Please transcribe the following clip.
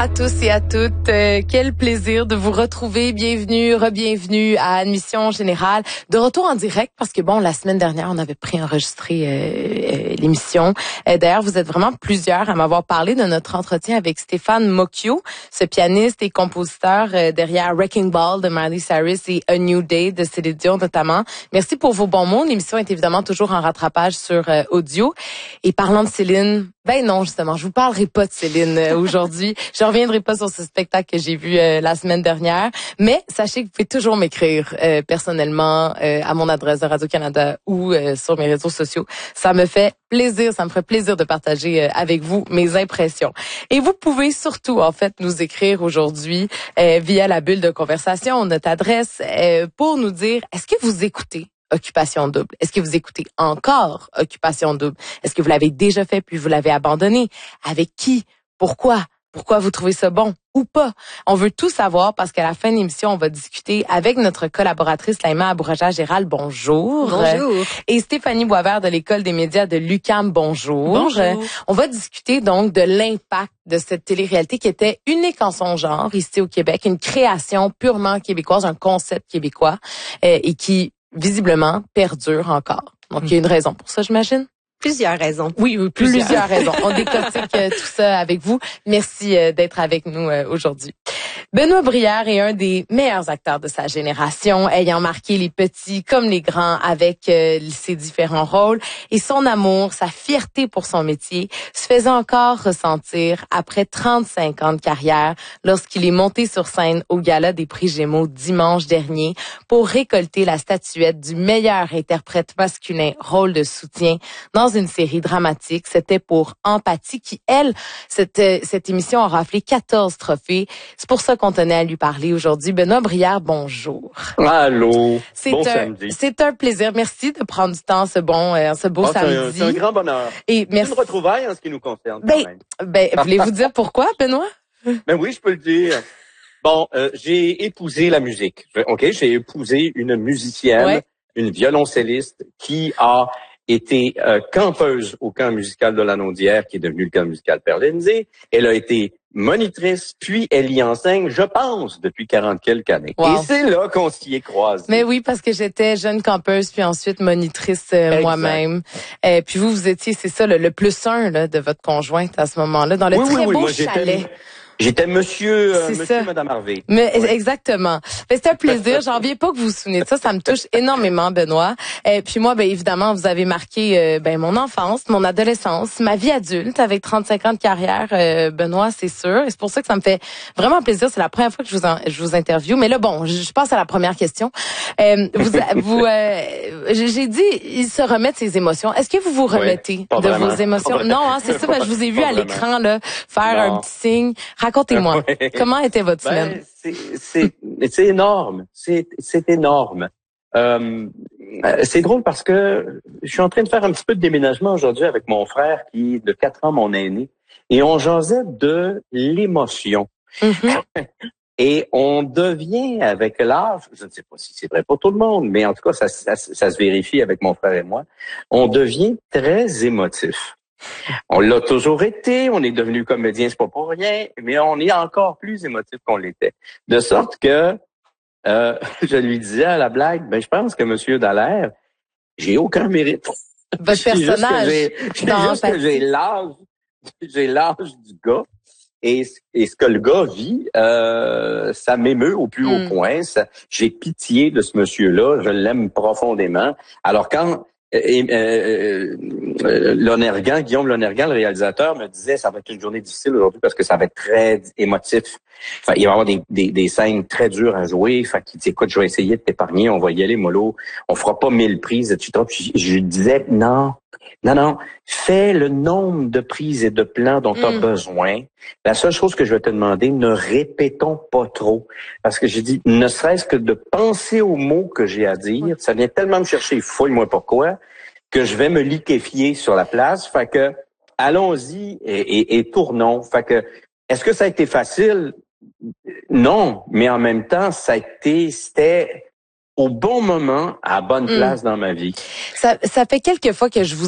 À tous et à toutes, quel plaisir de vous retrouver. Bienvenue, re-bienvenue à Admission Générale. De retour en direct parce que bon, la semaine dernière, on avait préenregistré l'émission. D'ailleurs, vous êtes vraiment plusieurs à m'avoir parlé de notre entretien avec Stéphane Mocchio, ce pianiste et compositeur derrière Wrecking Ball de Miley Cyrus et A New Day de Céline Dion notamment. Merci pour vos bons mots. L'émission est évidemment toujours en rattrapage sur audio. Et parlant de Céline, ben non, justement, je vous parlerai pas de Céline aujourd'hui. Je reviendrai pas sur ce spectacle que j'ai vu la semaine dernière. Mais sachez que vous pouvez toujours m'écrire personnellement à mon adresse de Radio-Canada ou sur mes réseaux sociaux. Ça me fait plaisir, ça me ferait plaisir de partager avec vous mes impressions. Et vous pouvez surtout, en fait, nous écrire aujourd'hui via la bulle de conversation, notre adresse, pour nous dire, est-ce que vous écoutez Occupation Double? Est-ce que vous écoutez encore Occupation Double? Est-ce que vous l'avez déjà fait puis vous l'avez abandonné? Avec qui? Pourquoi? Pourquoi vous trouvez ça bon ou pas? On veut tout savoir parce qu'à la fin de l'émission, on va discuter avec notre collaboratrice Laïma Abouraja-Gérald. Bonjour. Bonjour. Et Stéphanie Boisvert de l'École des médias de l'UQAM. Bonjour. Bonjour. On va discuter donc de l'impact de cette télé-réalité qui était unique en son genre ici au Québec, une création purement québécoise, un concept québécois et qui visiblement perdure encore. Donc, il y a une raison pour ça, j'imagine? Plusieurs raisons. Oui, plusieurs raisons. On décortique tout ça avec vous. Merci d'être avec nous aujourd'hui. Benoît Brière est un des meilleurs acteurs de sa génération, ayant marqué les petits comme les grands avec ses différents rôles. Et son amour, sa fierté pour son métier se faisait encore ressentir après 35 ans de carrière lorsqu'il est monté sur scène au Gala des Prix Gémeaux dimanche dernier pour récolter la statuette du meilleur interprète masculin rôle de soutien dans une série dramatique. C'était pour Empathie qui, elle, cette émission a raflé 14 trophées. C'est pour ça qu'on tenait à lui parler aujourd'hui. Benoît Brière, bonjour. Allô. Bon samedi. C'est un plaisir. Merci de prendre du temps ce beau samedi. C'est un grand bonheur. Et merci. C'est une retrouvaille en ce qui nous concerne. Voulez-vous dire pourquoi, Benoît? Ben oui, je peux le dire. Bon, j'ai épousé la musique. J'ai épousé une musicienne, une violoncelliste qui a été campeuse au camp musical de la Naudière, qui est devenu le camp musical Perlenzy. Elle a été monitrice, puis elle y enseigne, je pense, depuis 40 quelques années. Wow. Et c'est là qu'on s'y est croisés. Mais oui, parce que j'étais jeune campeuse, puis ensuite monitrice moi-même. Puis vous étiez, c'est ça, le plus un là, de votre conjointe à ce moment-là, dans le très beau chalet. J'étais monsieur Madame Harvey. Mais exactement. C'est un plaisir. J'en reviens pas que vous vous souvenez de ça. Ça me touche énormément, Benoît. Puis moi, évidemment, vous avez marqué mon enfance, mon adolescence, ma vie adulte avec 35 ans de carrière, Benoît, c'est sûr. Et c'est pour ça que ça me fait vraiment plaisir. C'est la première fois que je vous interviewe. Mais là, bon, je passe à la première question. J'ai dit, il se remet de ses émotions. Est-ce que vous vous remettez de vos émotions? Non, c'est ça. Je vous ai vu à l'écran là faire un petit signe. Racontez-moi, comment était votre semaine? C'est énorme. C'est énorme. C'est drôle parce que je suis en train de faire un petit peu de déménagement aujourd'hui avec mon frère qui est de 4 ans mon aîné. Et on jasait de l'émotion. Mm-hmm. Et on devient avec l'âge, je ne sais pas si c'est vrai pour tout le monde, mais en tout cas, ça se vérifie avec mon frère et moi, on devient très émotif. On l'a toujours été, on est devenu comédien, c'est pas pour rien, mais on est encore plus émotif qu'on l'était. De sorte que je lui disais à la blague, je pense que Monsieur Dallaire, j'ai aucun mérite. Votre personnage. J'ai l'âge du gars. Et ce que le gars vit, ça m'émeut au plus haut point. J'ai pitié de ce monsieur-là, je l'aime profondément. Alors quand Guillaume Lonergan, le réalisateur, me disait ça va être une journée difficile aujourd'hui parce que ça va être très émotif. Enfin, il va y avoir des scènes très dures à jouer. Fait qu'il dit écoute, je vais essayer de t'épargner, on va y aller mollo, on fera pas 1000 prises, etc. Puis je disais non, fais le nombre de prises et de plans dont tu as besoin. La seule chose que je vais te demander, ne répétons pas trop. Parce que j'ai dit, ne serait-ce que de penser aux mots que j'ai à dire, ça vient tellement me chercher, fouille-moi pourquoi, que je vais me liquéfier sur la place. Fait que, allons-y et tournons. Fait que, est-ce que ça a été facile? Non, mais en même temps, c'était au bon moment, à la bonne place dans ma vie. Ça fait quelques fois que je vous